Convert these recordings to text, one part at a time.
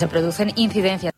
Se producen incidencias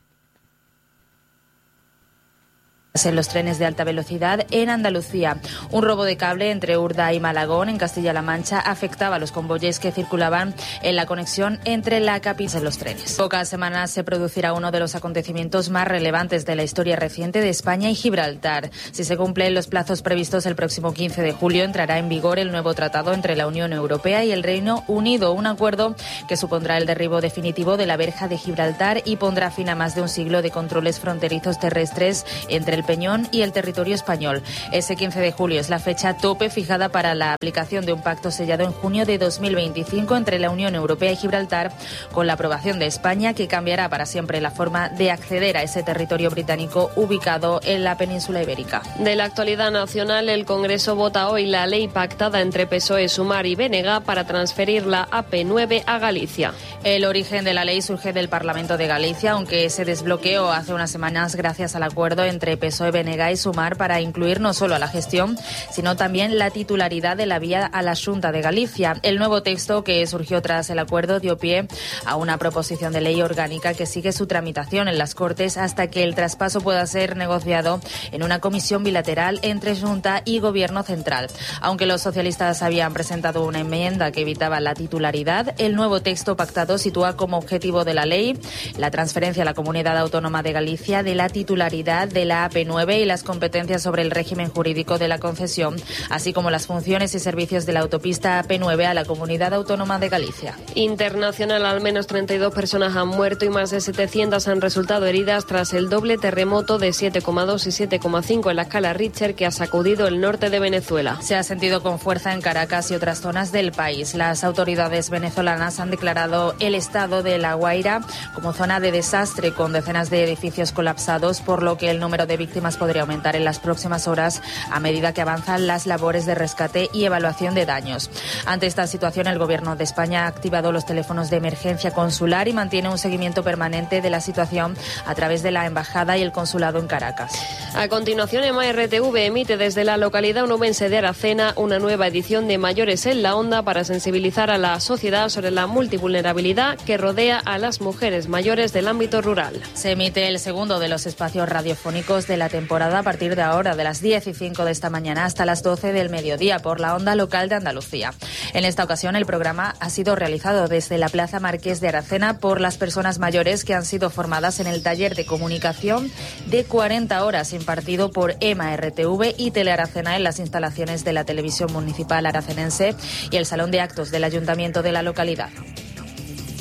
en los trenes de alta velocidad en Andalucía. Un robo de cable entre Urda y Malagón, en Castilla-La Mancha, afectaba a los convoyes que circulaban en la conexión entre la capital y los trenes. Pocas semanas se producirá uno de los acontecimientos más relevantes de la historia reciente de España y Gibraltar. Si se cumplen los plazos previstos, el próximo 15 de julio entrará en vigor el nuevo tratado entre la Unión Europea y el Reino Unido, un acuerdo que supondrá el derribo definitivo de la verja de Gibraltar y pondrá fin a más de un siglo de controles fronterizos terrestres entre el Peñón y el territorio español. Ese 15 de julio es la fecha tope fijada para la aplicación de un pacto sellado en junio de 2025 entre la Unión Europea y Gibraltar, con la aprobación de España, que cambiará para siempre la forma de acceder a ese territorio británico ubicado en la península ibérica. De la actualidad nacional, el Congreso vota hoy la ley pactada entre PSOE, Sumar y BNG para transferir la AP9 a Galicia. El origen de la ley surge del Parlamento de Galicia, aunque se desbloqueó hace unas semanas gracias al acuerdo entre PSOE, BNG y Sumar para incluir no solo a la gestión, sino también la titularidad de la vía a la Xunta de Galicia. El nuevo texto, que surgió tras el acuerdo, dio pie a una proposición de ley orgánica que sigue su tramitación en las Cortes hasta que el traspaso pueda ser negociado en una comisión bilateral entre Xunta y Gobierno Central. Aunque los socialistas habían presentado una enmienda que evitaba la titularidad, el nuevo texto pactado sitúa como objetivo de la ley la transferencia a la Comunidad Autónoma de Galicia de la titularidad de la AP9 y las competencias sobre el régimen jurídico de la concesión, así como las funciones y servicios de la autopista AP9 a la Comunidad Autónoma de Galicia. Internacional, al menos 32 personas han muerto y más de 700 han resultado heridas tras el doble terremoto de 7,2 y 7,5 en la escala Richter que ha sacudido el norte de Venezuela. Se ha sentido con fuerza en Caracas y otras zonas del país. Las autoridades venezolanas han declarado el estado de La Guaira como zona de desastre, con decenas de edificios colapsados, por lo que el número de víctimas podría aumentar en las próximas horas a medida que avanzan las labores de rescate y evaluación de daños. Ante esta situación, el Gobierno de España ha activado los teléfonos de emergencia consular y mantiene un seguimiento permanente de la situación a través de la Embajada y el Consulado en Caracas. A continuación, MRTV emite desde la localidad onubense de Aracena una nueva edición de Mayores en la Onda para sensibilizar a la sociedad sobre la multivulnerabilidad que rodea a las mujeres mayores del ámbito rural. Se emite el segundo de los espacios radiofónicos de la temporada a partir de ahora, de las 10:05 de esta mañana hasta las 12 del mediodía, por la onda local de Andalucía. En esta ocasión, el programa ha sido realizado desde la Plaza Marqués de Aracena por las personas mayores que han sido formadas en el taller de comunicación de 40 horas impartido por MRTV y Telearacena en las instalaciones de la Televisión Municipal Aracenense y el Salón de Actos del Ayuntamiento de la localidad.